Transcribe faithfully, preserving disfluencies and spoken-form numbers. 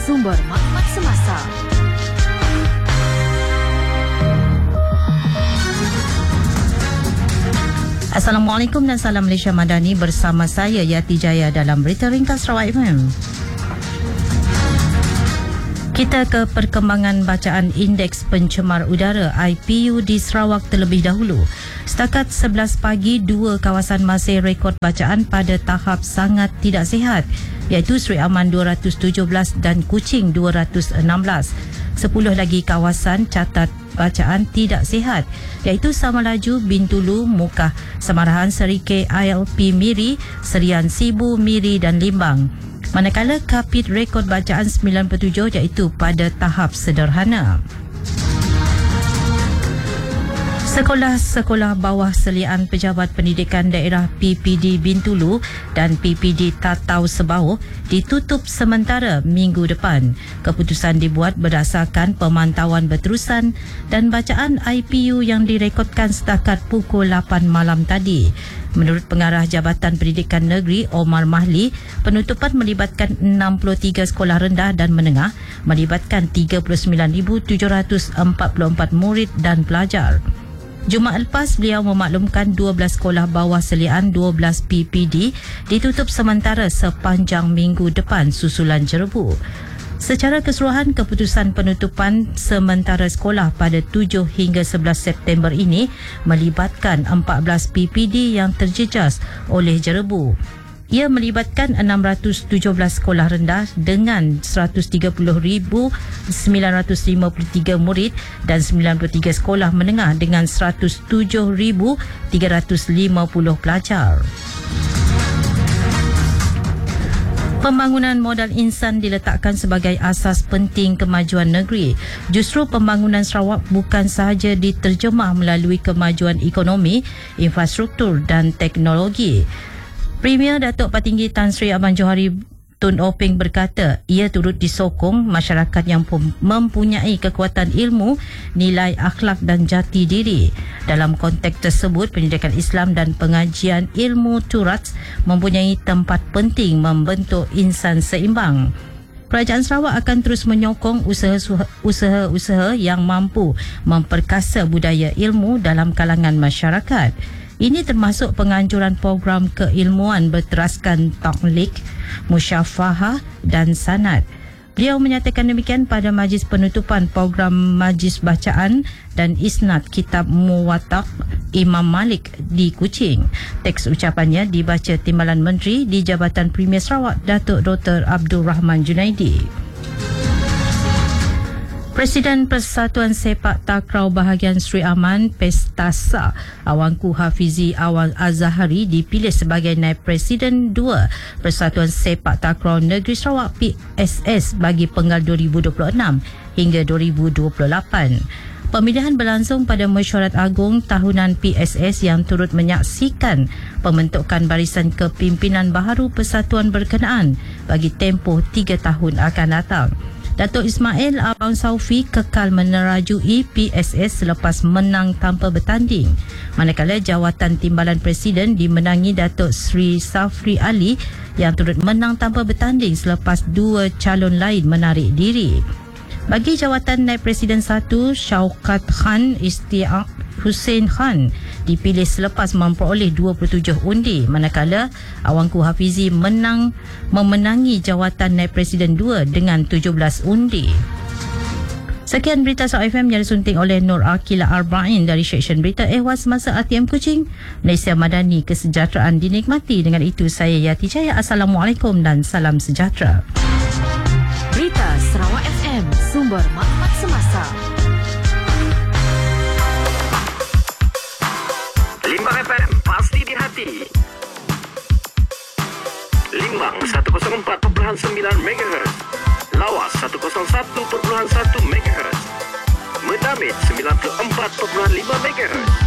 sumber maklumat semasa. Assalamualaikum dan salam Malaysia Madani, bersama saya Yati Jaya dalam Berita Ringkas Sarawak F M. Kita ke perkembangan bacaan Indeks Pencemar Udara I P U di Sarawak terlebih dahulu. Setakat sebelas pagi, dua kawasan masih rekod bacaan pada tahap sangat tidak sihat, iaitu Seri Aman dua ratus tujuh belas dan Kuching dua ratus enam belas. Sepuluh lagi kawasan catat bacaan tidak sihat, iaitu Samalaju, Bintulu, Mukah, Samarahan, Serike, I L P Miri, Serian Sibu, Miri dan Limbang. Manakala Kapit rekod bacaan sembilan puluh tujuh, iaitu pada tahap sederhana. Sekolah-sekolah bawah seliaan Pejabat Pendidikan Daerah P P D Bintulu dan P P D Tatau Sebauh ditutup sementara minggu depan. Keputusan dibuat berdasarkan pemantauan berterusan dan bacaan I P U yang direkodkan setakat pukul lapan malam tadi. Menurut Pengarah Jabatan Pendidikan Negeri Omar Mahli, penutupan melibatkan enam puluh tiga sekolah rendah dan menengah, melibatkan tiga puluh sembilan ribu tujuh ratus empat puluh empat murid dan pelajar. Jumaat lepas, beliau memaklumkan dua belas sekolah bawah seliaan dua belas P P D ditutup sementara sepanjang minggu depan susulan jerebu. Secara keseluruhan, keputusan penutupan sementara sekolah pada tujuh hingga sebelas September ini melibatkan empat belas P P D yang terjejas oleh jerebu. Ia melibatkan enam ratus tujuh belas sekolah rendah dengan seratus tiga puluh ribu sembilan ratus lima puluh tiga murid dan sembilan puluh tiga sekolah menengah dengan seratus tujuh ribu tiga ratus lima puluh pelajar. Pembangunan modal insan diletakkan sebagai asas penting kemajuan negeri. Justru pembangunan Sarawak bukan sahaja diterjemah melalui kemajuan ekonomi, infrastruktur dan teknologi. Premier Datuk Patinggi Tan Sri Abang Johari Tun Openg berkata, ia turut disokong masyarakat yang mempunyai kekuatan ilmu, nilai akhlak dan jati diri. Dalam konteks tersebut, pendidikan Islam dan pengajian ilmu turats mempunyai tempat penting membentuk insan seimbang. Kerajaan Sarawak akan terus menyokong usaha-usaha yang mampu memperkasa budaya ilmu dalam kalangan masyarakat. Ini termasuk penganjuran program keilmuan berteraskan taklik, musyafahah dan sanad. Beliau menyatakan demikian pada majlis penutupan program Majlis Bacaan dan Isnad Kitab Muwattaq Imam Malik di Kuching. Teks ucapannya dibaca Timbalan Menteri di Jabatan Premier Sarawak, Datuk Doktor Abdul Rahman Junaidi. Presiden Persatuan Sepak Takraw Bahagian Seri Aman Pestasa Awangku Hafizi Awal Azahari dipilih sebagai Naib Presiden dua Persatuan Sepak Takraw Negeri Sarawak P S S bagi penggal dua ribu dua puluh enam hingga dua ribu dua puluh lapan. Pemilihan berlangsung pada Mesyuarat Agung Tahunan P S S yang turut menyaksikan pembentukan barisan kepimpinan baharu persatuan berkenaan bagi tempoh tiga tahun akan datang. Datuk Ismail Abang Saufi kekal menerajui P S S selepas menang tanpa bertanding. Manakala jawatan Timbalan Presiden dimenangi Datuk Sri Safri Ali yang turut menang tanpa bertanding selepas dua calon lain menarik diri. Bagi jawatan Naib Presiden satu, Syaukat Khan Istiaq Hussein Khan dipilih selepas memperoleh dua puluh tujuh undi, manakala Awangku Hafizi menang memenangi jawatan Naib Presiden dua dengan tujuh belas undi. Sekian berita Sarawak F M yang disunting oleh Nur Akila Arba'in dari Seksyen Berita Ehwal Semasa R T M Kuching. Malaysia Madani, kesejahteraan dinikmati. Dengan itu saya Yati Jaya. Assalamualaikum dan salam sejahtera. Berita Sarawak F M, sumber maklumat semasa. Limbang F M, pasti di hati. Limbang seratus empat perpuluhan sembilan megahertz, Lawas seratus satu perpuluhan satu megahertz, Medamit sembilan puluh empat perpuluhan lima megahertz.